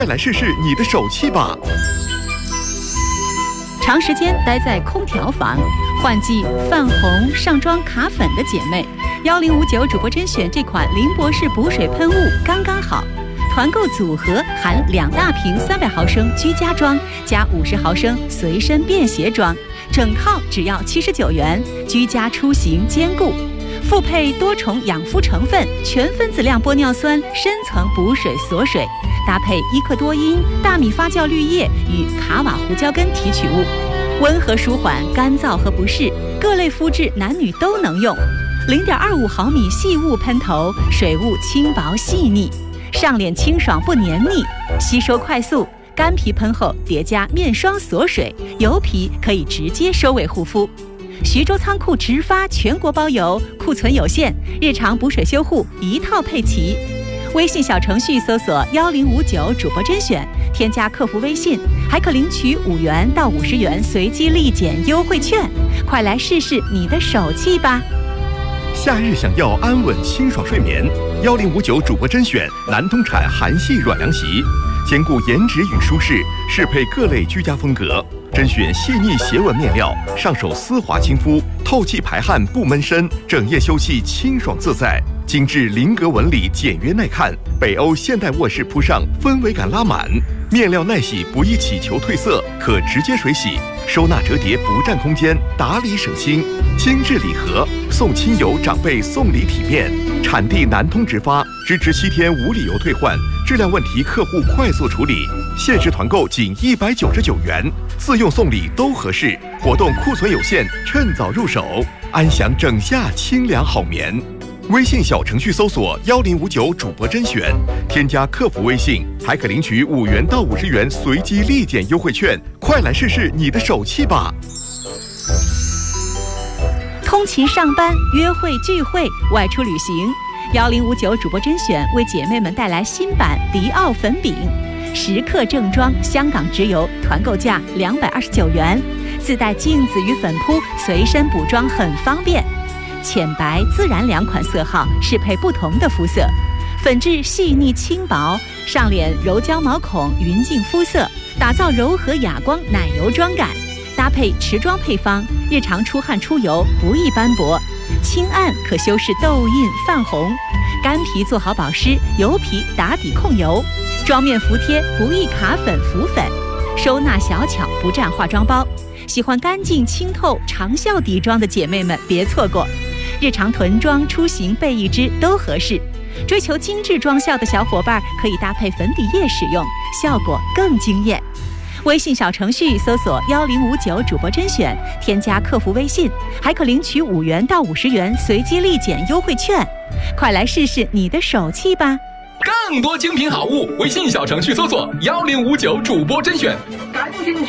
快来试试你的手气吧！ 长时间待在空调房，换季泛红、上妆卡粉的姐妹，1059主播甄选这款林博士补水喷雾刚刚好。团购组合含2大瓶300毫升居家装加50毫升随身便携装，整套只要79元，居家出行兼顾。复配多重养肤成分，全分子量玻尿酸深层补水锁水，搭配伊克多因、大米发酵绿叶与卡瓦胡椒根提取物，温和舒缓干燥和不适，各类肤质男女都能用。0.25毫米细雾喷头，水雾轻薄细腻，上脸清爽不黏腻，吸收快速。干皮喷后叠加面霜锁水，油皮可以直接收尾护肤。徐州仓库直发，全国包邮，库存有限，日常补水修护一套配齐。微信小程序搜索1059主播甄选，添加客服微信，还可领取5元到50元随机立减优惠券，快来试试你的手气吧！ 夏日想要安稳清爽睡眠，1059主播甄选南通产韩系软凉席，兼顾颜值与舒适，适配各类居家风格。甄选细腻斜纹面料，上手丝滑亲肤，透气排汗不闷身，整夜休憩清爽自在。精致菱格纹理，简约耐看，北欧现代卧室铺上，氛围感拉满。面料耐洗，不易起球褪色，可直接水洗，收纳折叠不占空间，打理省心。精致礼盒，送亲友长辈送礼体面。产地南通直发，支持7天无理由退换，质量问题客户快速处理。限时团购仅199元，自用送礼都合适。活动库存有限，趁早入手，安享整夏清凉好眠。微信小程序搜索1059主播甄选，添加客服微信，还可领取5元到50元随机立减优惠券，快来试试你的手气吧！ 通勤上班、约会聚会、外出旅行，1059主播甄选为姐妹们带来新版迪奥粉饼，10克正装，香港直邮，团购价229元，自带镜子与粉扑，随身补妆很方便。浅白、自然2款色号，适配不同的肤色。粉质细腻轻薄，上脸柔焦毛孔，匀净肤色，打造柔和哑光奶油妆感。搭配持妆配方，日常出汗出油不易斑驳，轻按可修饰痘印泛红，干皮做好保湿，油皮打底控油，妆面服帖不易卡粉浮粉，收纳小巧不占化妆包。喜欢干净清透长效底妆的姐妹们别错过，日常囤妆出行备一支都合适。追求精致妆效的小伙伴可以搭配粉底液使用，效果更惊艳。微信小程序搜索1059主播甄选，添加客服微信，还可领取5元到50元随机立减优惠券，快来试试你的手气吧！ 更多精品好物，微信小程序搜索1059主播甄选， 赶紧去